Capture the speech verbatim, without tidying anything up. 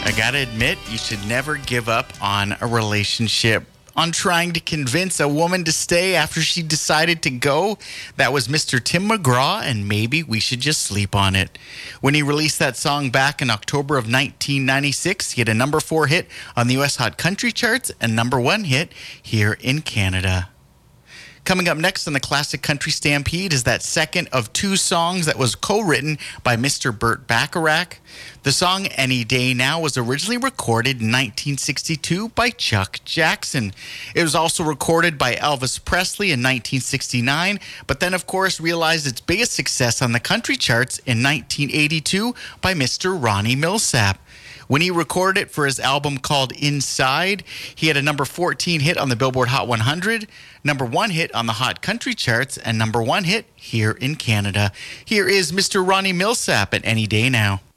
I gotta admit, you should never give up on a relationship. On trying to convince a woman to stay after she decided to go. That was Mister Tim McGraw, and maybe we should just sleep on it. When he released that song back in October of nineteen ninety-six, he had a number four hit on the U S Hot Country charts and number one hit here in Canada. Coming up next on the Classic Country Stampede is that second of two songs that was co-written by Mister Burt Bacharach. The song Any Day Now was originally recorded in nineteen sixty-two by Chuck Jackson. It was also recorded by Elvis Presley in nineteen sixty-nine, but then of course realized its biggest success on the country charts in nineteen eighty-two by Mister Ronnie Milsap. When he recorded it for his album called Inside, he had a number fourteen hit on the Billboard Hot one hundred, number one hit on the Hot Country charts, and number one hit here in Canada. Here is Mister Ronnie Milsap at Any Day Now.